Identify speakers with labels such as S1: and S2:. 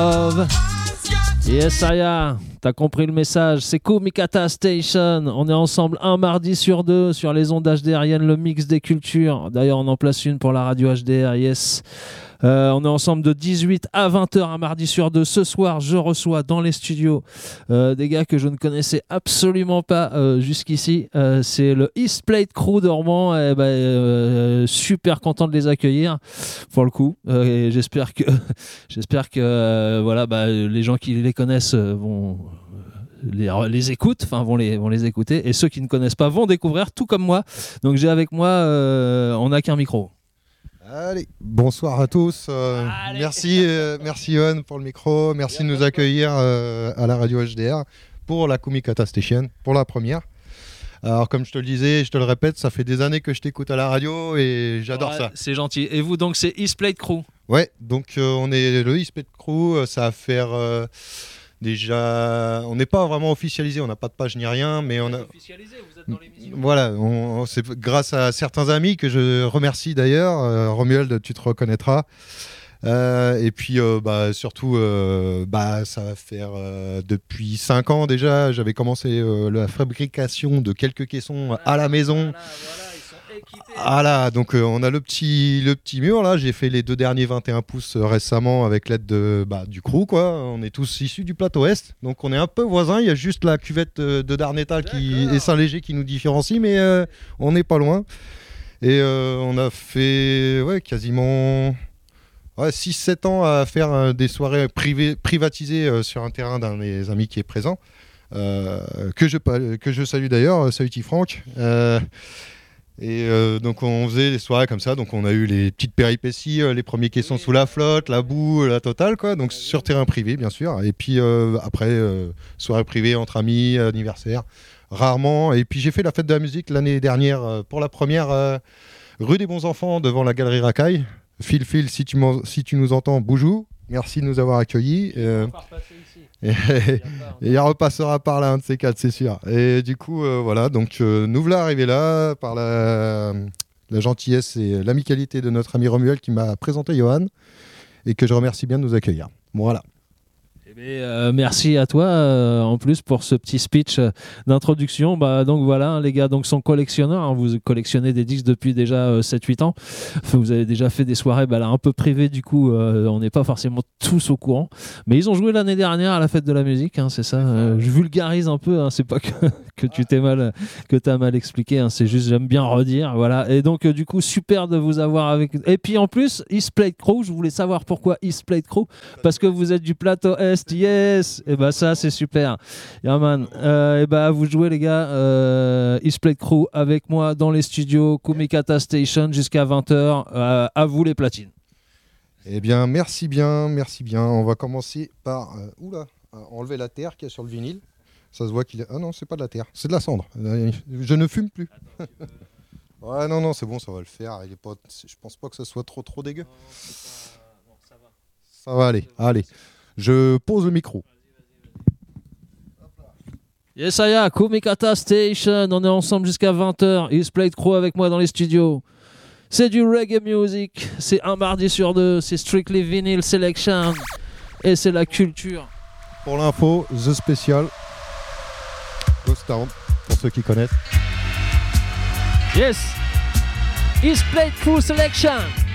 S1: Love. Yes, Aya, t'as compris le message. C'est Kumikata Station. On est ensemble un mardi sur deux sur les ondes HDRiennes, le mix des cultures. D'ailleurs, on en place une pour la radio HDR, yes. On est ensemble de 18 à 20h un mardi sur deux. Ce soir, je reçois dans les studios des gars que je ne connaissais absolument pas jusqu'ici. C'est le East Plate Crew de Rouen. Super content de les accueillir pour le coup. Et j'espère que voilà, les gens qui les connaissent vont les écoutent, enfin vont les écouter. Et ceux qui ne connaissent pas vont découvrir, tout comme moi. Donc j'ai avec moi, on n'a qu'un micro.
S2: Allez, bonsoir à tous. Merci Yohan pour le micro. Merci de nous accueillir à la radio HDR pour la Kumikata Station, pour la première. Alors comme je te le disais, je te le répète, ça fait des années que je t'écoute à la radio et j'adore ça.
S1: C'est gentil. Et vous donc c'est East Plate Crew?
S2: Ouais, donc on est le East Plate Crew, ça va faire... Déjà, on n'est pas vraiment officialisé, on n'a pas de page ni rien, mais on a
S1: officialisé, vous êtes dans l'émission.
S2: Voilà, c'est grâce à certains amis que je remercie d'ailleurs. Romuald, tu te reconnaîtras. Et puis surtout, ça va faire depuis 5 ans déjà. J'avais commencé la fabrication de quelques caissons à la maison. Voilà, donc on a le petit mur là. J'ai fait les 2 derniers 21 pouces récemment avec l'aide du crew quoi. On est tous issus du plateau Est, donc on est un peu voisins. Il y a juste la cuvette de Darnétal et Saint-Léger qui nous différencie, mais on n'est pas loin. Et on a fait quasiment 6-7 ans à faire des soirées privatisées sur un terrain d'un de mes amis qui est présent, que je salue d'ailleurs. Salut Franck. Donc on faisait des soirées comme ça, donc on a eu les petites péripéties, les premiers caissons sous la flotte, la boue, la totale quoi, donc sur terrain privé bien sûr, et puis après soirée privée entre amis, anniversaire, rarement, et puis j'ai fait la fête de la musique l'année dernière pour la première rue des Bons Enfants devant la galerie Racaille. Phil, si tu nous entends, boujou, merci de nous avoir accueillis. Et il repassera par là, un de ces quatre, c'est sûr. Et du coup, voilà, donc nous voilà arrivés là par la gentillesse et l'amicalité de notre ami Romuald qui m'a présenté Yohan et que je remercie bien de nous accueillir. Voilà.
S1: Merci à toi en plus pour ce petit speech d'introduction. Donc voilà, les gars sont collectionneurs, hein. Vous collectionnez des disques depuis déjà 7-8 ans. Enfin, vous avez déjà fait des soirées un peu privées, du coup on n'est pas forcément tous au courant, mais ils ont joué l'année dernière à la fête de la musique, hein, c'est ça. Je vulgarise un peu, hein, c'est pas que tu t'as mal expliqué, hein, c'est juste j'aime bien redire, voilà. Et donc du coup super de vous avoir avec. Et puis en plus East Plate Crew, je voulais savoir pourquoi East Plate Crew, parce que vous êtes du plateau Est. Yes, et ça c'est super. Yeah, man. Vous jouez les gars, East Plate Crew avec moi dans les studios Kumikata Station jusqu'à 20h. À vous les platines.
S2: Eh bien merci bien. On va commencer par enlever la terre qu'il y a sur le vinyle. Ça se voit qu'il est... Ah non, c'est pas de la terre, c'est de la cendre. Je ne fume plus. Ouais, non, c'est bon, ça va le faire. Je pense pas que ça soit trop dégueu.
S1: Non, ça va.
S2: Ça va aller. Allez. Je pose le micro.
S1: Yes, Aya, Kumikata Station. On est ensemble jusqu'à 20h. East Plate Crew avec moi dans les studios. C'est du reggae music. C'est un mardi sur deux. C'est Strictly Vinyl Selection. Et c'est la culture.
S2: Pour l'info, The Special. Ghost Town, pour ceux qui connaissent.
S1: Yes. East Plate Crew Selection.